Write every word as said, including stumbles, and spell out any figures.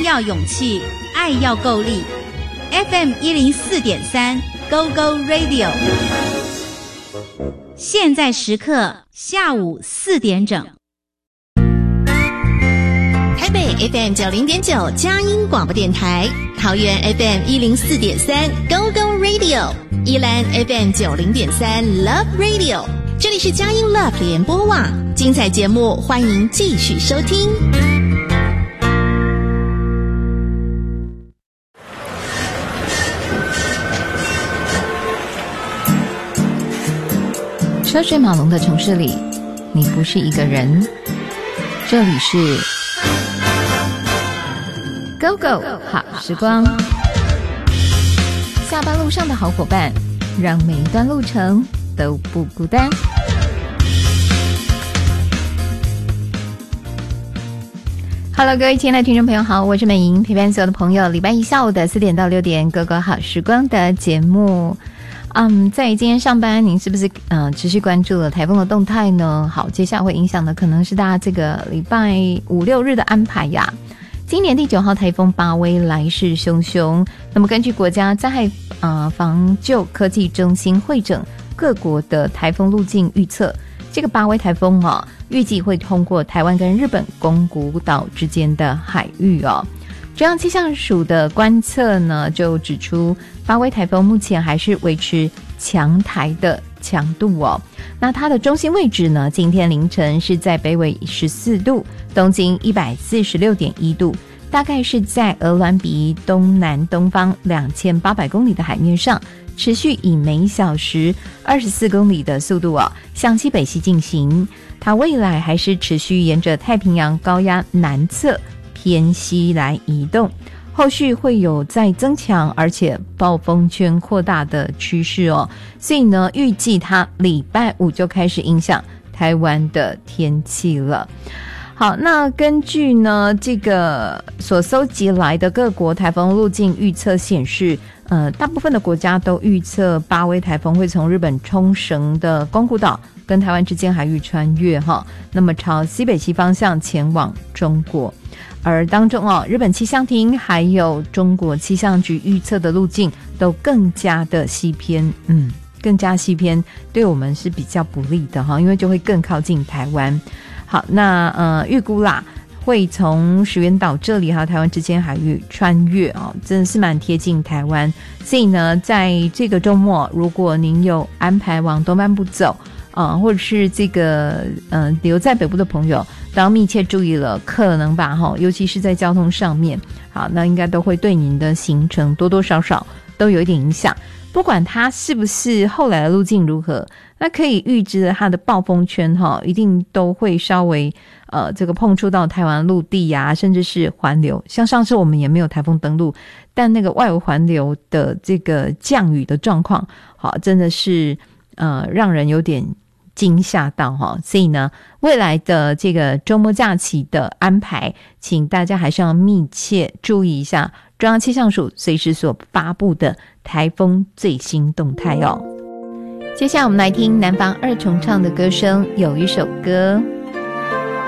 要勇气，爱要够力。F M 一零四点三 Go Go Radio， 现在时刻下午四点整。 台北 F M 九零点九佳音广播电台，桃园 F M 一零四点三 Go Go Radio， 宜兰 F M 九零点三 Love Radio， 这里是佳音 Love 联播网，精彩节目欢迎继续收听。 车水马龙的城市里，你不是一个人。这里是 Go Go 好时光，下班路上的好伙伴，让每一段路程都不孤单。Hello， 各位亲爱的听众朋友好，我是美莹，陪伴所有的朋友，礼拜一下午的四点到六点 Go Go 好时光的节目。嗯，在今天上班，您是不是呃持续关注了台风的动态呢？好，接下来会影响的可能是大家这个礼拜五六日的安排呀。今年第九号台风巴威来势汹汹，那么根据国家灾害呃防救科技中心汇整各国的台风路径预测，这个巴威台风哦，预计会通过台湾跟日本宫古岛之间的海域哦。中央气象署的观测呢，就指出巴威台风目前还是维持强台的强度哦。那它的中心位置呢，今天凌晨是在北纬十四度，东经一百四十六点一度，大概是在鹅銮鼻东南东方两千八百公里的海面上，持续以每小时二十四公里的速度哦，向西北西进行。它未来还是持续沿着太平洋高压南侧偏西来移动，后续会有再增强而且暴风圈扩大的趋势哦，所以呢，预计它礼拜五就开始影响台湾的天气了。好，那根据呢这个所搜集来的各国台风路径预测显示，呃，大部分的国家都预测巴威台风会从日本冲绳的宫古岛跟台湾之间海域穿越哈，那么朝西北西方向前往中国。而当中哦，日本气象厅还有中国气象局预测的路径都更加的西偏，嗯，更加西偏，对我们是比较不利的哈，因为就会更靠近台湾。好，那呃，预估啦，会从石垣岛这里还有台湾之间海域穿越哦，真的是蛮贴近台湾。所以呢，在这个周末，如果您有安排往东半部走，呃，或者是这个呃留在北部的朋友，都要密切注意了，可能吧哈，尤其是在交通上面，好，那应该都会对您的行程多多少少都有一点影响。不管它是不是后来的路径如何，那可以预知的它的暴风圈哈，一定都会稍微呃这个碰触到台湾陆地啊，甚至是环流。像上次我们也没有台风登陆，但那个外围环流的这个降雨的状况，好，真的是呃让人有点惊吓到哈，所以呢，未来的这个周末假期的安排，请大家还是要密切注意一下中央气象署随时所发布的台风最新动态哦。接下来我们来听南方二重唱的歌声，有一首歌